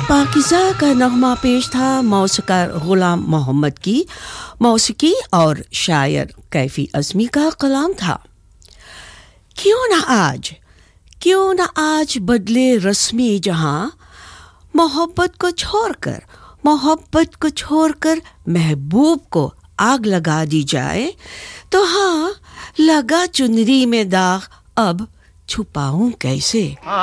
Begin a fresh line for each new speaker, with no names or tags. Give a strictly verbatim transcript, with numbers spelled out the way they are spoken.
पाकिज़ा का नग़मा पेश था मौसीक़ार ग़ुलाम मोहम्मद की मौसीकी और शायर कैफ़ी अज़मी का कलाम था। क्यों ना आज क्यों ना आज बदले रस्मी जहां, मोहब्बत को छोड़कर मोहब्बत को छोड़कर महबूब को आग लगा दी जाए, तो हाँ लगा चुनरी में दाग अब छुपाऊं कैसे।